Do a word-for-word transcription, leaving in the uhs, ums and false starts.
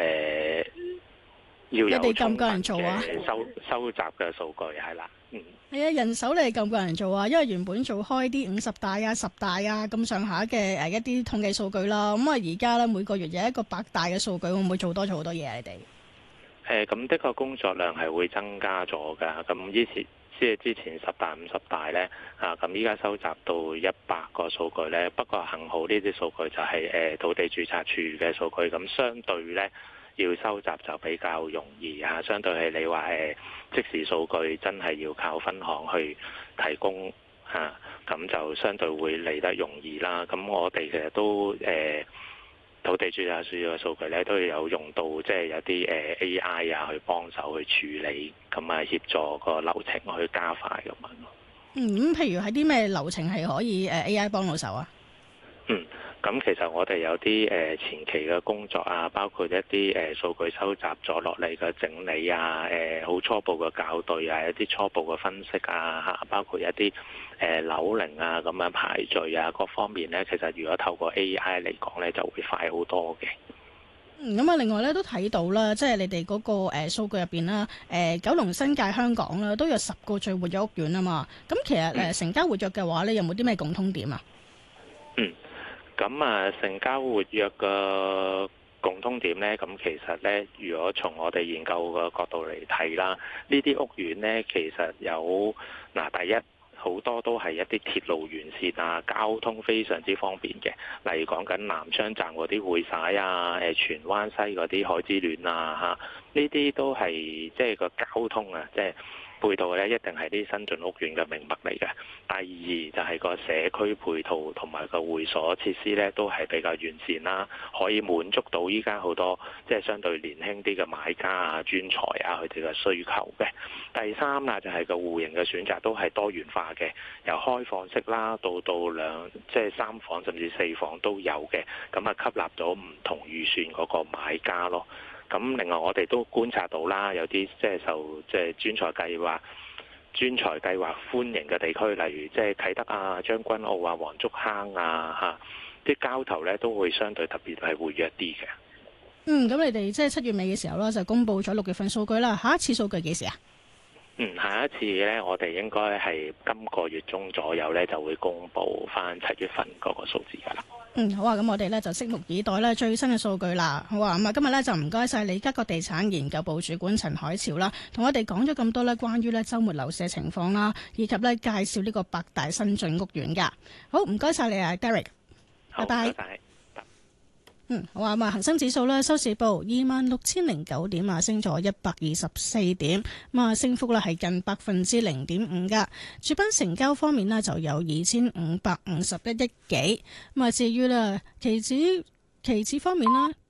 誒要有你哋夠唔夠人做啊？ 收收集嘅數據係啦，嗯， 係啊，人手你哋夠唔夠人做啊？因為原本做開啲五十大啊、十大啊咁上下嘅誒一啲統計數據啦，咁啊而家咧每個月有一個百大嘅數據，會唔會做多咗好多嘢啊？你哋？ 誒咁的確工作量係會增加咗㗎。咁以前即係之前十大、五十大咧，啊咁依家收集到一百個數據咧。不過幸好呢啲數據就係誒土地註冊處嘅數據，咁相對咧要收集就比較容易啊。相對係你話誒即時數據真係要靠分行去提供嚇，咁就相對會嚟得容易啦。咁我哋其實都誒。土地註冊處嘅數據咧，都有用到，即係有啲誒 A I 啊，去幫手去處理，咁啊協助個流程去加快咁樣咯。 嗯，咁譬如喺啲咩流程係可以誒 A I 幫到手啊？ 嗯，咁其實我哋有啲誒前期嘅工作啊，包括一啲誒數據收集咗落嚟嘅整理啊，誒好初步嘅校對啊，一啲初步嘅分析啊，嚇，包括一啲誒樓齡啊咁樣排序啊，各方面咧，其實如果透過 A I 嚟講咧，就會快好多嘅。 嗯，咁啊，另外咧都睇到啦，即係你哋嗰個誒數據入邊啦，誒九龍、新界、香港啦，都有十個最活躍屋苑啊嘛。咁其實誒成交活躍嘅話咧，有冇啲咩共通點啊？ 嗯。咁啊，成交活躍嘅共通點呢，咁其實呢，如果從我哋研究嘅角度嚟睇啦，呢啲屋苑呢，其實有嗱，第一好多都係一啲鐵路沿線啊，交通非常之方便嘅，例如講緊南昌站嗰啲匯璽啊，誒荃灣西嗰啲海之戀啊，嚇，呢啲都係即係個交通啊，即係。配套咧一定係啲新進屋苑嘅命脈嚟嘅。第二就係個社區配套同埋個會所設施咧，都係比較完善啦，可以滿足到依家好多即係相對年輕啲嘅買家啊、專才啊佢哋嘅需求嘅。第三啦就係個戶型嘅選擇都係多元化嘅，由開放式啦到到兩即係三房甚至四房都有嘅，咁啊吸納咗唔同預算嗰個買家咯。咁另外我哋都觀察到啦，有啲即係受即係專才計劃、專才計劃歡迎嘅地區，例如即係啟德啊、將軍澳啊、黃竹坑啊嚇，啲交投咧都會相對特別係活躍啲嘅。 嗯，咁你哋即係七月尾嘅時候啦，就公布咗六月份數據啦。下一次數據幾時啊？ 嗯，下一次咧，我哋應該係今個月中左右咧就會公布翻七月份嗰個數字噶啦。 嗯，好啊，咁我哋咧就拭目以待咧最新嘅數據啦。好啊，咁啊今日咧就唔該晒利嘉閣地產研究部主管陳海潮啦，同我哋講咗咁多咧關於咧週末樓市情況啦，以及咧介紹呢個百大新進屋苑噶。好，唔該晒你啊 Derek，拜拜。拜拜。嗯，好啊，咁啊，恒生指數咧收市報二萬六千零九點啊，升咗一百二十四點，咁啊，升幅咧係近百分之零點五噶。主板成交方面呢，就有二千五百五十一億幾，咁啊，至於咧期指期指方面啦，